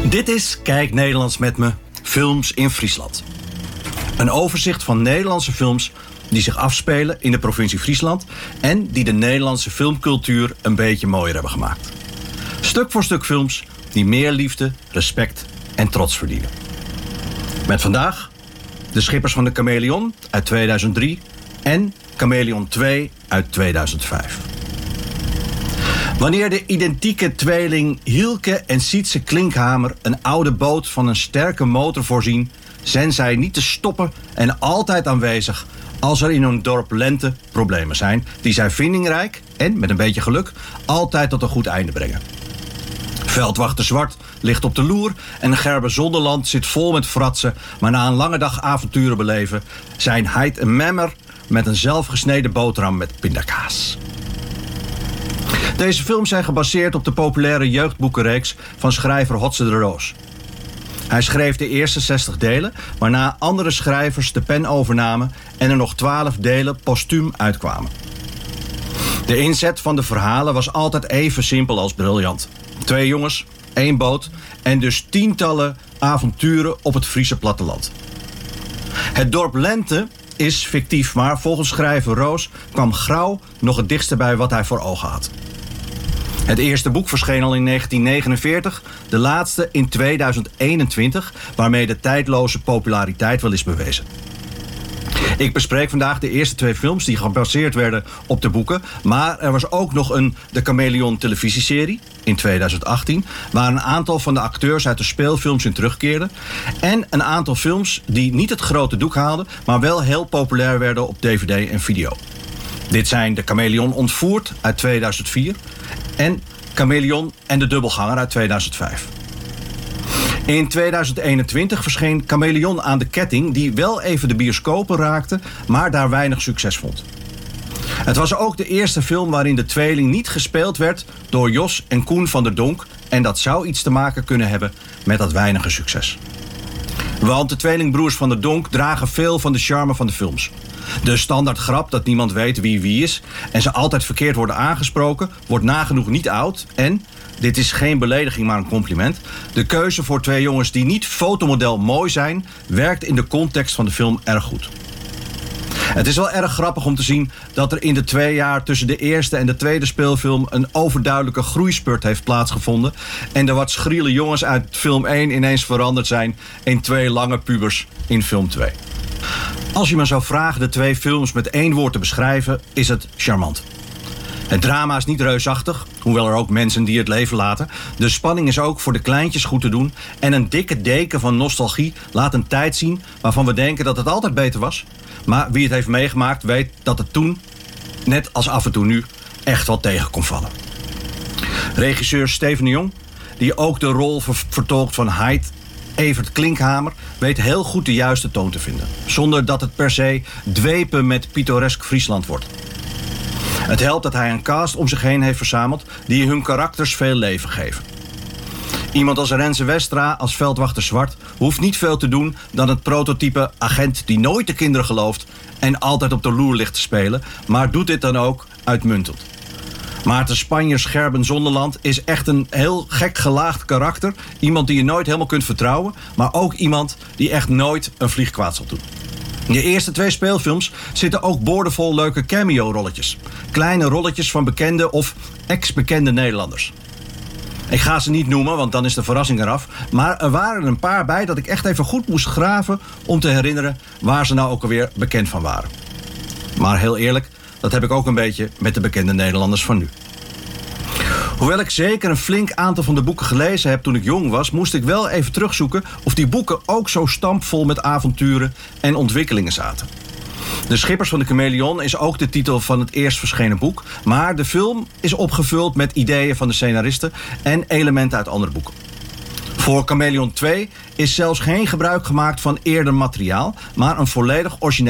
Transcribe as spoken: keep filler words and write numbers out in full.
Dit is Kijk Nederlands met me, Films in Friesland. Een overzicht van Nederlandse films die zich afspelen in de provincie Friesland en die de Nederlandse filmcultuur een beetje mooier hebben gemaakt. Stuk voor stuk films die meer liefde, respect en trots verdienen. Met vandaag De Schippers van de Chameleon uit tweeduizend drie en Chameleon twee uit tweeduizend vijf. Wanneer de identieke tweeling Hielke en Sietse Klinkhamer een oude boot van een sterke motor voorzien, zijn zij niet te stoppen en altijd aanwezig als er in hun dorp Lente problemen zijn die zij vindingrijk en, met een beetje geluk, altijd tot een goed einde brengen. Veldwachter Zwart ligt op de loer en Gerbe Zonderland zit vol met fratsen, maar na een lange dag avonturen beleven zijn Heid en Memmer met een zelfgesneden boterham met pindakaas. Deze films zijn gebaseerd op de populaire jeugdboekenreeks van schrijver Hotze de Roos. Hij schreef de eerste zestig delen, waarna andere schrijvers de pen overnamen en er nog twaalf delen postuum uitkwamen. De inzet van de verhalen was altijd even simpel als briljant. Twee jongens, één boot en dus tientallen avonturen op het Friese platteland. Het dorp Lente is fictief, maar volgens schrijver Roos kwam Grauw nog het dichtste bij wat hij voor ogen had. Het eerste boek verscheen al in negentien negenenveertig, de laatste in tweeduizend eenentwintig, waarmee de tijdloze populariteit wel is bewezen. Ik bespreek vandaag de eerste twee films die gebaseerd werden op de boeken, maar er was ook nog een De Chameleon televisieserie in tweeduizend achttien, waar een aantal van de acteurs uit de speelfilms in terugkeerden, en een aantal films die niet het grote doek haalden, maar wel heel populair werden op D V D en video. Dit zijn De Chameleon ontvoerd uit tweeduizend vier en Chameleon en de Dubbelganger uit tweeduizend vijf. In tweeduizend eenentwintig verscheen Chameleon aan de ketting, die wel even de bioscopen raakte, maar daar weinig succes vond. Het was ook de eerste film waarin de tweeling niet gespeeld werd door Jos en Koen van der Donk, en dat zou iets te maken kunnen hebben met dat weinige succes. Want de tweelingbroers van der Donk dragen veel van de charme van de films. De standaard grap dat niemand weet wie wie is en ze altijd verkeerd worden aangesproken, wordt nagenoeg niet oud en, dit is geen belediging maar een compliment, de keuze voor twee jongens die niet fotomodel mooi zijn, werkt in de context van de film erg goed. Het is wel erg grappig om te zien dat er in de twee jaar tussen de eerste en de tweede speelfilm een overduidelijke groeispurt heeft plaatsgevonden en de wat schriele jongens uit film één ineens veranderd zijn in twee lange pubers in film twee. Als je me zou vragen de twee films met één woord te beschrijven, is het charmant. Het drama is niet reusachtig, hoewel er ook mensen die het leven laten. De spanning is ook voor de kleintjes goed te doen en een dikke deken van nostalgie laat een tijd zien waarvan we denken dat het altijd beter was. Maar wie het heeft meegemaakt weet dat het toen, net als af en toe nu, echt wel tegen kon vallen. Regisseur Steven de Jong, die ook de rol vertolkt van Heid, Evert Klinkhamer, weet heel goed de juiste toon te vinden, zonder dat het per se dwepen met pittoresk Friesland wordt. Het helpt dat hij een cast om zich heen heeft verzameld die hun karakters veel leven geven. Iemand als Renze Westra als veldwachter Zwart hoeft niet veel te doen dan het prototype agent die nooit de kinderen gelooft en altijd op de loer ligt te spelen, maar doet dit dan ook uitmuntend. Maarten Spanjers Gerben Zonderland is echt een heel gek gelaagd karakter. Iemand die je nooit helemaal kunt vertrouwen, maar ook iemand die echt nooit een vlieg kwaad zal doen. In de eerste twee speelfilms zitten ook boordevol leuke cameo-rolletjes. Kleine rolletjes van bekende of ex-bekende Nederlanders. Ik ga ze niet noemen, want dan is de verrassing eraf. Maar er waren een paar bij dat ik echt even goed moest graven om te herinneren waar ze nou ook alweer bekend van waren. Maar heel eerlijk, dat heb ik ook een beetje met de bekende Nederlanders van nu. Hoewel ik zeker een flink aantal van de boeken gelezen heb toen ik jong was, moest ik wel even terugzoeken of die boeken ook zo stampvol met avonturen en ontwikkelingen zaten. De Schippers van de Chameleon is ook de titel van het eerst verschenen boek, maar de film is opgevuld met ideeën van de scenaristen en elementen uit andere boeken. Voor Chameleon twee is zelfs geen gebruik gemaakt van eerder materiaal, maar een volledig origineel